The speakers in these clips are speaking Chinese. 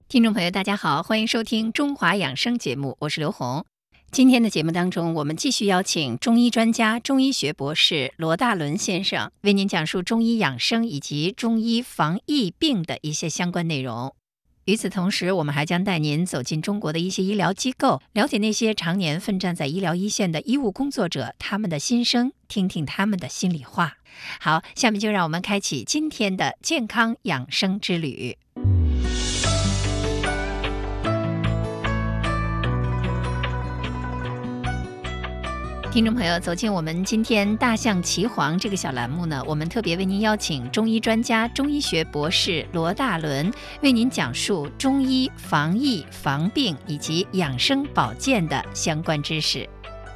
听众朋友大家好，欢迎收听中华养生节目，我是刘红。今天的节目当中，我们继续邀请中医专家、中医学博士罗大伦先生为您讲述中医养生以及中医防疫病的一些相关内容。与此同时，我们还将带您走进中国的一些医疗机构，了解那些常年奋战在医疗一线的医务工作者，他们的心声，听听他们的心里话。好，下面就让我们开启今天的健康养生之旅。听众朋友，走进我们今天大象骑黄这个小栏目呢，我们特别为您邀请中医专家、中医学博士罗大伦，为您讲述中医防疫、防病以及养生保健的相关知识。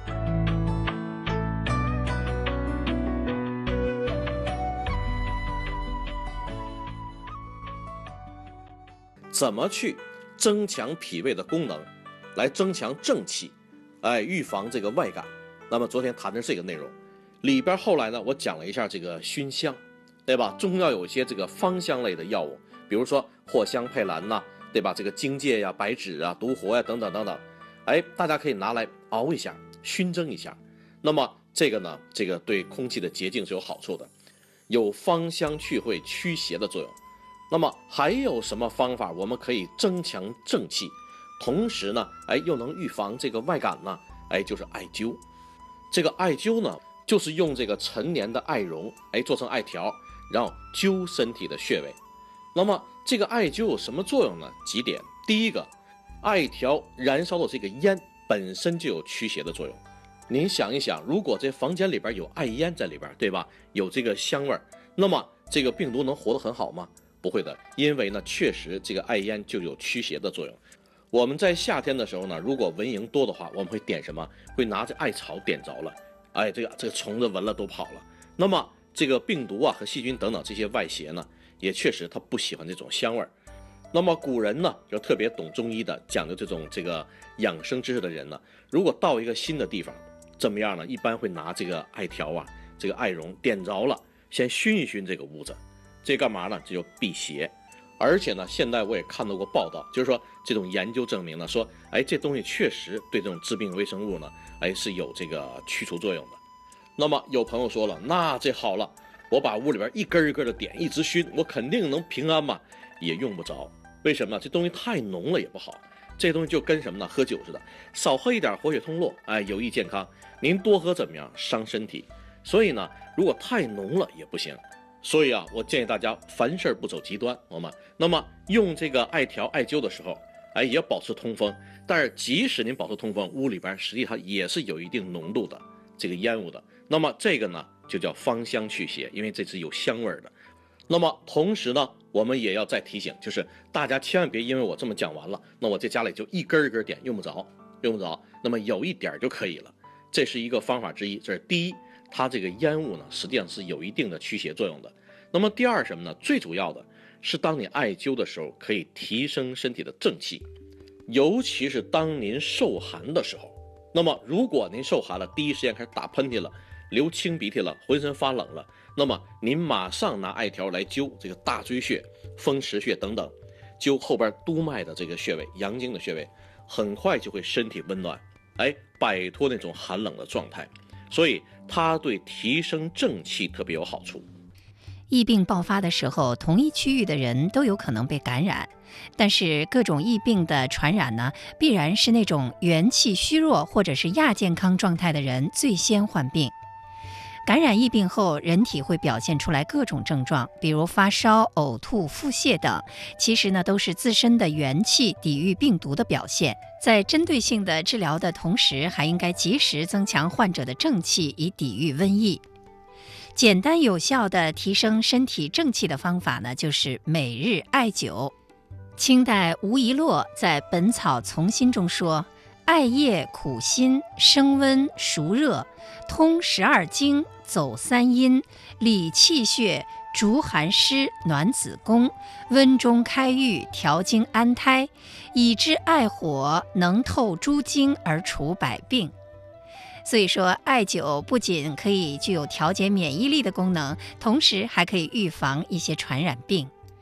怎么去增强脾胃的功能，来增强正气，预防这个外感。那么昨天谈的是这个内容，里边后来呢，我讲了一下这个熏香，对吧？中药有一些这个芳香类的药物，比如说藿香、佩兰呐，对吧？这个荆芥呀、白芷啊、独活呀等等等等，大家可以拿来熬一下，熏蒸一下。那么这个呢，这个对空气的洁净是有好处的，有芳香去秽、驱邪的作用。那么还有什么方法我们可以增强正气，同时呢，又能预防这个外感呢？就是艾灸。这个艾灸呢，就是用这个陈年的艾绒，做成艾条，然后灸身体的穴位。那么这个艾灸有什么作用呢？几点。第一个，艾条燃烧的这个烟本身就有驱邪的作用。您想一想，如果这房间里边有艾烟在里边，对吧？有这个香味，那么这个病毒能活得很好吗？不会的，因为呢，确实这个艾烟就有驱邪的作用。我们在夏天的时候呢，如果蚊蝇多的话，我们会点什么？会拿着艾草点着了，这个虫子闻了都跑了。那么这个病毒啊和细菌等等这些外邪呢，也确实它不喜欢这种香味。那么古人呢，就特别懂中医的，讲究这个养生知识的人呢，如果到一个新的地方，怎么样呢？一般会拿这个艾条啊，这个艾绒点着了，先熏一熏这个屋子，这干嘛呢？这就辟邪。而且呢，现在我也看到过报道，就是说这种研究证明呢，说这东西确实对这种致病微生物呢，是有这个驱除作用的。那么有朋友说了，那这好了，我把屋里边一根一根的点，一直熏，我肯定能平安嘛？也用不着。为什么呢？这东西太浓了也不好。这东西就跟什么呢？喝酒似的，少喝一点活血通络，有益健康。您多喝怎么样？伤身体。所以呢，如果太浓了也不行。所以我建议大家凡事不走极端，好吗？那么用这个艾条艾灸的时候，也要保持通风。但是即使您保持通风，屋里边实际上也是有一定浓度的这个烟雾的。那么这个呢，就叫芳香去邪，因为这是有香味的。那么同时呢，我们也要再提醒，就是大家千万别因为我这么讲完了，那我在家里就一根一根点，用不着。那么有一点就可以了，这是一个方法之一。这是第一。它这个烟雾呢，实际上是有一定的驱邪作用的。那么第二什么呢？最主要的是，当你艾灸的时候，可以提升身体的正气，尤其是当您受寒的时候。那么如果您受寒了，第一时间开始打喷嚏了，流清鼻涕了，浑身发冷了，那么您马上拿艾条来灸这个大椎穴、风池穴等等，灸后边督脉的这个穴位、阳经的穴位，很快就会身体温暖，摆脱那种寒冷的状态。所以它对提升正气特别有好处。 疫病爆发的时候，同一区域的人都有可能被感染，但是各种疫病的传染呢，必然是那种元气虚弱或者是亚健康状态的人最先患病。感染疫病后，人体会表现出来各种症状，比如发烧、呕吐、腹泻等，其实呢都是自身的元气抵御病毒的表现。在针对性的治疗的同时，还应该及时增强患者的正气，以抵御瘟疫。简单有效的提升身体正气的方法呢，就是每日艾灸。清代吴仪洛在《本草从心》中说，艾叶苦辛，升温熟热，通12经，走3阴，理气血，逐寒湿，暖子宫，温中开郁，调经安胎，以之艾火，能透诸经而除百病。所以说，艾灸不仅可以具有调节免疫力的功能，同时还可以预防一些传染病。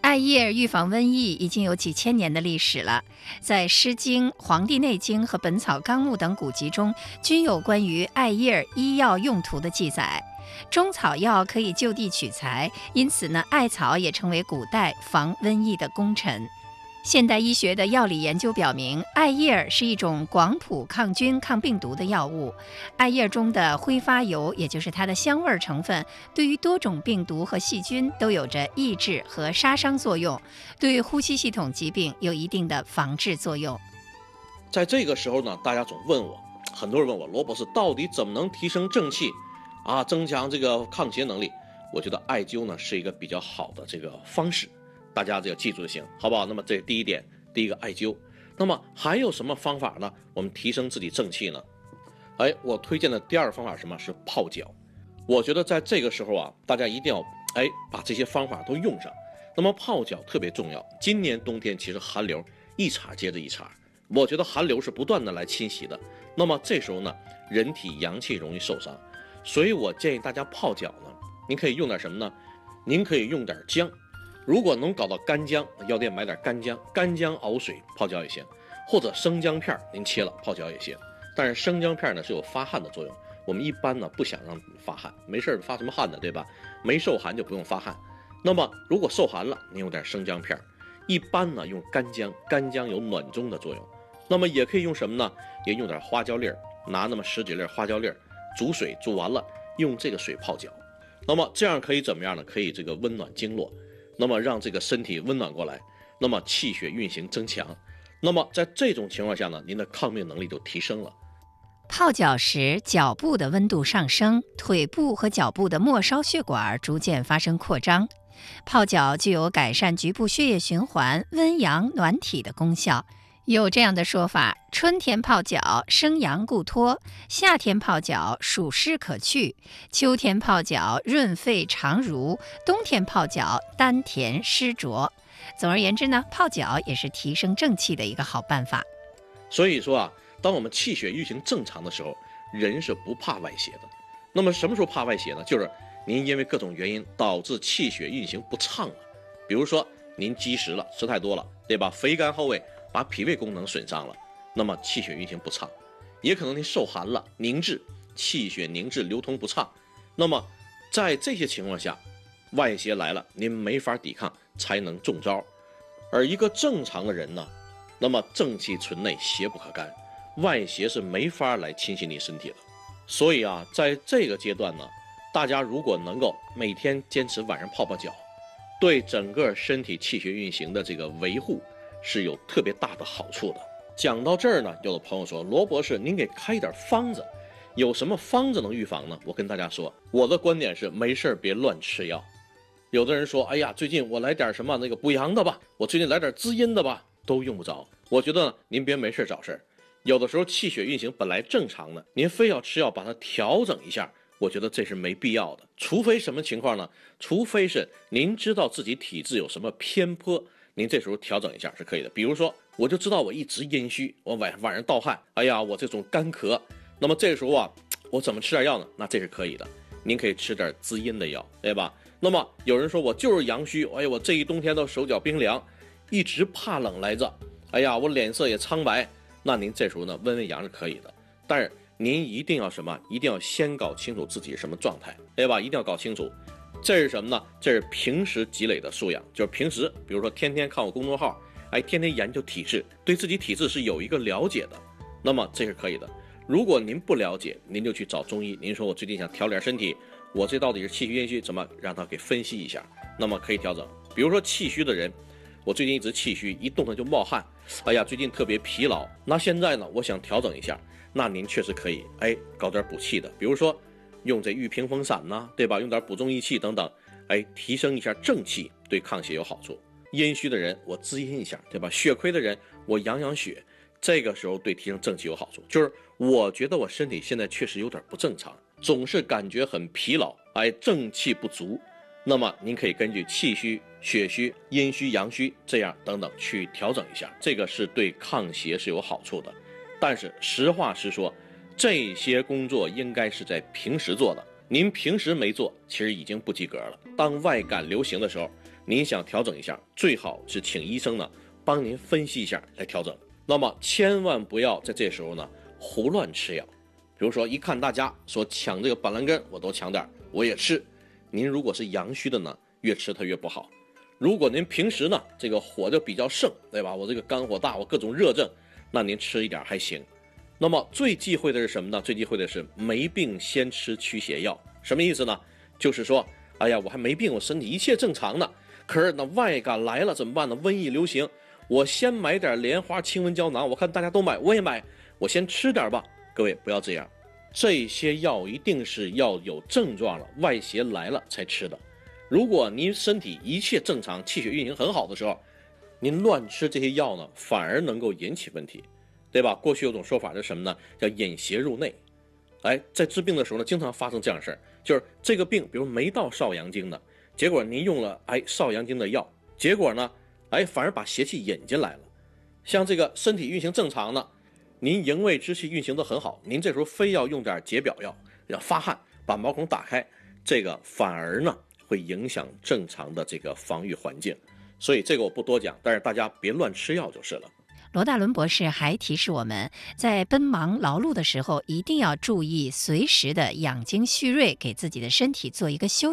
艾叶预防瘟疫已经有几千年的历史了，在《诗经》《黄帝内经》和《本草纲目》等古籍中，均有关于艾叶医药用途的记载。中草药可以就地取材，因此呢，艾草也成为古代防瘟疫的功臣。现代医学的药理研究表明，艾叶是一种广谱抗菌、抗病毒的药物。艾叶中的挥发油，也就是它的香味成分，对于多种病毒和细菌都有着抑制和杀伤作用，对呼吸系统疾病有一定的防治作用。 在这个时候呢，大家总问我，很多人问我，罗博士到底怎么能提升正气啊，增强这个抗邪能力？我觉得艾灸呢是一个比较好的这个方式。大家这个记住就行，好不好？那么这是第一点，第一个艾灸。那么还有什么方法呢？我们提升自己正气呢？我推荐的第二个方法是什么？是泡脚。我觉得在这个时候啊，大家一定要把这些方法都用上。那么泡脚特别重要。今年冬天其实寒流一茬接着一茬，我觉得寒流是不断的来侵袭的。那么这时候呢，人体阳气容易受伤，所以我建议大家泡脚呢，您可以用点什么呢？您可以用点姜。如果能搞到干姜，药店买点干姜熬水泡脚也行，或者生姜片您切了泡脚也行。但是生姜片呢是有发汗的作用，我们一般呢不想让发汗，没事发什么汗呢，对吧？没受寒就不用发汗。那么如果受寒了，您用点生姜片，一般呢用干姜有暖中的作用。那么也可以用什么呢？也用点花椒粒，拿那么10几粒花椒粒，煮水煮完了，用这个水泡脚。那么这样可以怎么样呢？可以这个温暖经络。那么让这个身体温暖过来，那么气血运行增强，那么在这种情况下呢，您的抗病能力就提升了。 泡脚时，脚部的温度上升，腿部和脚部的末梢血管逐渐发生扩张。泡脚具有改善局部血液循环、温阳暖体的功效。有这样的说法：春天泡脚，生阳固脱；夏天泡脚，暑湿可去；秋天泡脚，润肺肠濡；冬天泡脚，丹田湿浊。总而言之呢，泡脚也是提升正气的一个好办法。 所以说啊，当我们气血运行正常的时候，人是不怕外邪的。那么什么时候怕外邪呢？就是您因为各种原因导致气血运行不畅了，比如说您积食了，吃太多了，对吧？肥甘厚味把脾胃功能损伤了，那么气血运行不畅。也可能您受寒了，凝滞，气血凝滞流通不畅。那么在这些情况下，外邪来了，您没法抵抗，才能中招。而一个正常的人呢，那么正气存内，邪不可干，外邪是没法来侵袭你身体的。所以啊，在这个阶段呢，大家如果能够每天坚持晚上泡泡脚，对整个身体气血运行的这个维护是有特别大的好处的。讲到这儿呢，有的朋友说，罗博士您给开一点方子，有什么方子能预防呢？我跟大家说，我的观点是没事别乱吃药。有的人说，哎呀，最近我来点什么那个补阳的吧，我最近来点滋阴的吧，都用不着。我觉得呢，您别没事找事儿。有的时候气血运行本来正常的，您非要吃药把它调整一下，我觉得这是没必要的。除非什么情况呢？除非是您知道自己体质有什么偏颇，您这时候调整一下是可以的。比如说，我就知道我一直阴虚，我晚上盗汗，哎呀，我这种干咳，那么这个时候啊，我怎么吃点药呢？那这是可以的，您可以吃点滋阴的药，对吧？那么有人说我就是阳虚，哎呀，我这一冬天都手脚冰凉，一直怕冷来着，哎呀，我脸色也苍白，那您这时候呢温温阳是可以的。但是您一定要什么？一定要先搞清楚自己什么状态，对吧？一定要搞清楚。这是什么呢？这是平时积累的素养，就是平时比如说天天看我公众号，天天研究体质，对自己体质是有一个了解的，那么这是可以的。如果您不了解，您就去找中医，您说我最近想调点身体，我这到底是气虚阴虚，怎么让他给分析一下，那么可以调整。比如说气虚的人，我最近一直气虚，一动弹就冒汗，哎呀，最近特别疲劳，那现在呢我想调整一下，那您确实可以搞点补气的，比如说用这玉屏风散呐，对吧？用点补中益气等等，提升一下正气，对抗邪有好处。阴虚的人我滋阴一下，对吧？血亏的人我养养血，这个时候对提升正气有好处。就是我觉得我身体现在确实有点不正常，总是感觉很疲劳，正气不足，那么您可以根据气虚、血虚、阴虚、阳虚这样等等去调整一下，这个是对抗邪是有好处的。但是实话实说，这些工作应该是在平时做的，您平时没做，其实已经不及格了。当外感流行的时候， 您想调整一下，最好是请医生呢帮您分析一下来调整。那么千万不要在这时候呢胡乱吃药。比如说一看大家说抢这个板蓝根，我都抢点，我也吃。您如果是阳虚的呢，越吃它越不好。如果您平时呢这个火就比较盛，对吧？我这个肝火大，我各种热症，那您吃一点还行。那么最忌讳的是什么呢？最忌讳的是没病先吃驱邪药。什么意思呢？就是说，哎呀，我还没病，我身体一切正常呢，可是那外感来了怎么办呢？瘟疫流行，我先买点莲花清瘟胶囊，我看大家都买，我也买，我先吃点吧。各位不要这样，这些药一定是要有症状了，外邪来了才吃的。如果您身体一切正常，气血运行很好的时候，您乱吃这些药呢，反而能够引起问题，对吧？过去有种说法是什么呢？叫引邪入内。在治病的时候呢，经常发生这样的事儿，就是这个病，比如没到少阳经的，结果您用了少阳经的药，结果呢，反而把邪气引进来了。像这个身体运行正常呢，您营卫之气运行得很好，您这时候非要用点解表药，要发汗把毛孔打开，这个反而呢会影响正常的这个防御环境。所以这个我不多讲，但是大家别乱吃药就是了。 罗大伦博士还提示我们，在奔忙劳碌的时候，一定要注意随时的养精蓄锐，给自己的身体做一个休